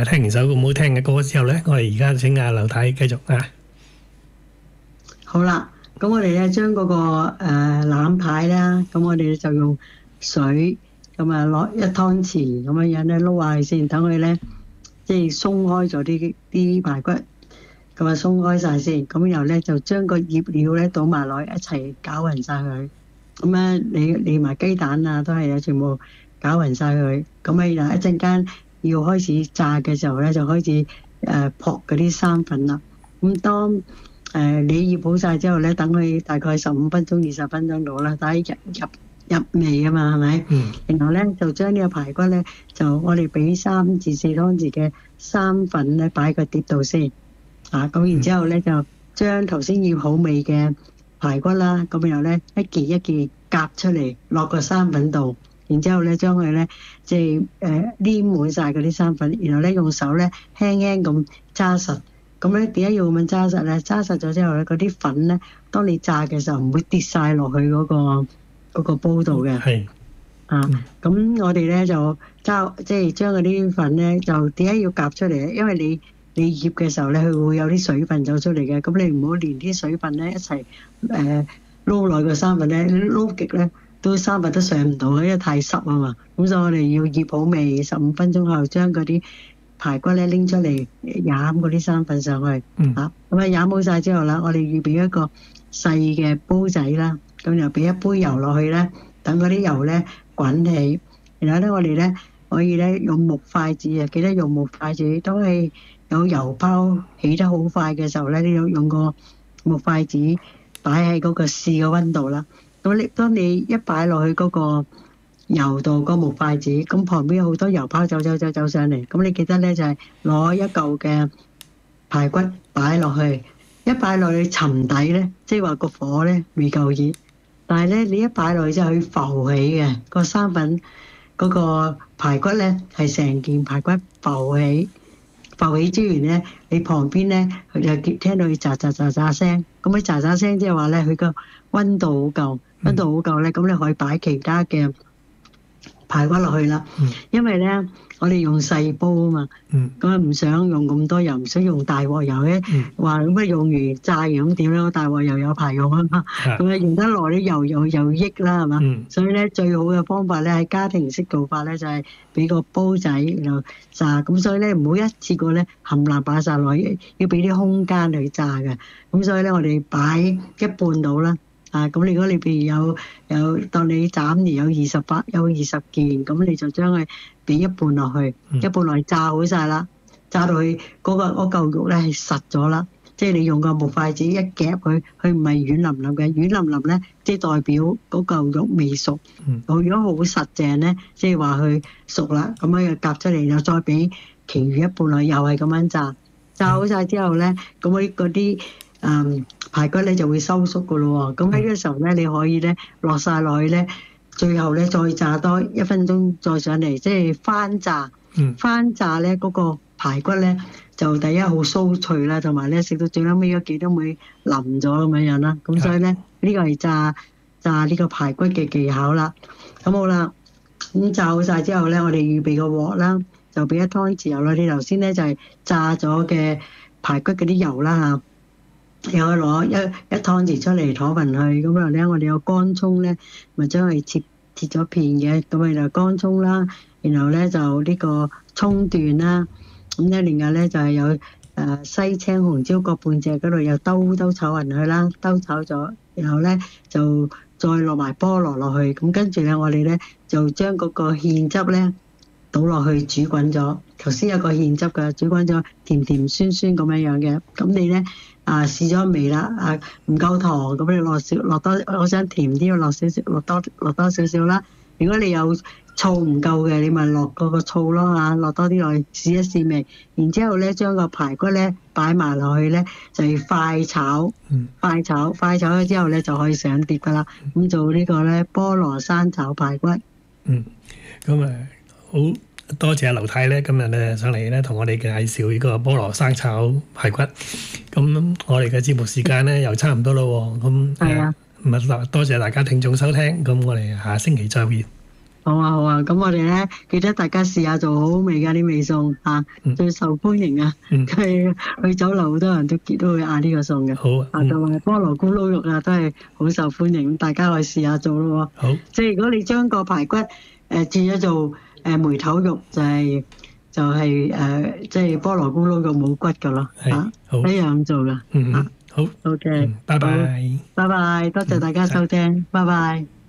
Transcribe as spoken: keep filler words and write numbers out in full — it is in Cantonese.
誒聽完首咁好聽嘅歌之後咧，我哋而家請阿劉太繼續啊。 好啦，咁我哋咧將嗰個誒腩排啦，咁我哋就用水咁啊攞一湯匙咁樣樣咧撈下佢先，等佢咧即係鬆開咗啲啲排骨，咁啊鬆開晒先，咁然後咧就將個醃料咧倒埋落去一齊攪勻晒佢，咁咧你你埋雞蛋啊都係啊，全部攪勻晒佢，咁啊然後一陣間要開始炸嘅時候咧，就開始誒撲嗰啲生粉啦，咁當誒、呃、你醃好晒之後咧，等佢大概十五分鐘、二十分鐘到啦，等佢入入入味啊嘛，係咪？嗯。然後咧就將呢個排骨咧，就我哋俾三至四湯匙嘅生粉咧擺喺個碟度先。啊，咁然之後咧就將頭先醃好味嘅排骨啦，咁然後咧一件一件夾出嚟落個生粉度，然之後咧將佢咧即係誒黏滿晒嗰啲生粉，然後咧用手咧輕輕咁揸實。咁咧點解要咁樣揸實咧？揸實咗之後咧，嗰啲粉咧，當你炸嘅時候唔會跌晒落去嗰、嗰個嗰個煲度嘅。係。啊，咁、嗯、我哋咧就揸，即係將嗰啲粉咧，就點解要夾出嚟咧？因為你你醃嘅時候咧，佢會有啲水分走出嚟嘅。咁你唔好連啲水分咧一齊誒撈落個生粉咧，撈極咧都生粉都上唔到，因為太濕啊嘛。咁所以我哋要醃好味，十五分鐘後將嗰啲排骨咧拎出嚟醃嗰啲生粉上去，嗯、啊，咁啊醃好晒之後啦，我哋預備一個細嘅煲仔啦，咁又俾一杯油落去咧，等嗰啲油咧滾起，然後咧我哋咧可以咧用木筷子啊，記得用木筷子，當係有油泡起得好快嘅時候咧，你要用個木筷子擺喺嗰個試嘅溫度啦，咁你當你一擺落去嗰、嗰個油度個木筷子，咁旁邊有好多油泡走走走走上嚟，咁你記得咧就係攞一嚿嘅排骨擺落去，一擺落去沉底咧，即係話個火咧未夠熱，但係咧你一擺落去之後佢浮起嘅個生粉嗰個排骨咧係成件排骨浮起，浮起之餘咧，你旁邊咧佢就聽到佢喳喳喳喳聲，咁佢喳喳聲即係話咧佢個溫度好夠，溫度好夠咧，咁你可以擺其他嘅排骨落去啦，因為咧我哋用細煲啊嘛，咁啊唔想用咁多油，唔想用大鑊油咧，話咁啊用完炸完咁點咧？我大鑊油有排用啊嘛，咁啊用得耐啲油又又益啦，係嘛？所以咧最好嘅方法咧喺家庭式做法咧就係俾個煲仔然後炸，咁所以咧唔好一次過咧冚唪唥擺曬落去，要俾啲空間去炸嘅，咁所以咧我哋擺一半到啦。啊，咁如果你譬如有有當你斬而有二十八有二十件，咁你就將佢俾一半落去，嗯、一半落去炸好晒啦，炸到佢嗰、嗰個嗰嚿肉咧係實咗啦，即係你用個木筷子一夾佢，佢唔係軟腍腍嘅，軟腍腍咧即係代表嗰嚿肉未熟。嗯、如果好實淨咧，即係話佢熟啦，咁樣又夾出嚟，又再俾其餘一半落去，又係咁樣炸，炸好晒之後咧，咁嗰嗰啲嗯。排骨咧就會收縮噶咯喎，咁喺呢個時候咧，你可以咧落晒落去咧，最後咧再炸多一分鐘再上嚟，即係翻炸。嗯、翻炸咧嗰、嗰個排骨咧就第一好酥脆啦，同埋咧食到最後尾嗰幾都會腍咗咁樣樣啦。咁所以咧呢、呢個係炸炸呢個排骨嘅技巧啦。咁好啦，咁炸好晒之後咧，我哋預備個鑊啦，就俾一湯匙油啦。你頭先咧就係、係、炸咗嘅排骨嗰啲油啦嚇。又攞一一湯匙出嚟攞勻去，咁啊咧我哋有乾葱咧，咪將佢切切咗片嘅，咁啊就乾葱啦，然後咧就呢個葱段啦，咁咧另外咧就係有誒西青紅椒各半隻嗰度又兜兜炒勻佢啦，兜炒咗，然後咧就再落埋菠蘿落去，咁跟住咧我哋咧就將嗰個芡汁咧倒落去煮滾咗，頭先有個芡汁嘅煮滾咗，甜甜酸酸咁樣樣嘅，咁你咧。啊試咗味啦，啊唔夠糖咁你落少落多，我想甜啲要落少少，落多落多少少啦。如果你有醋唔夠嘅，你咪落嗰個醋咯嚇，落多啲落去試一試味。然之後咧，將個排骨咧擺埋落去咧，就係快炒，嗯、快炒快炒咗之後咧就可以上碟噶啦。咁做呢個咧菠蘿生炒排骨。嗯， 咁啊好。多謝阿劉太咧，今日咧上嚟咧同我哋介紹呢個菠蘿生炒排骨。咁我哋嘅節目時間咧又差唔多咯喎。咁係啊，咁啊多謝大家聽眾收聽。咁我哋下星期再見。 好啊好啊，咁我哋咧記得大家試下做好味㗎啲味餸嚇， 嗯最受歡迎啊！ 嗯， 佢去酒樓好多人都都會嗌呢個餸嘅。 好啊， 啊， 嗯， 同埋菠蘿咕嚕肉啊，都係好受歡迎，大家可以試下做咯喎。 好， 即係如果你將個排骨誒轉咗做誒梅頭肉，就係就係誒即係菠蘿咕嚕肉冇骨㗎咯係嚇， 好， 一樣咁做㗎。 嗯， 啊好， ，OK， 嗯，拜好， 拜。 拜拜，多謝大家收聽，拜拜。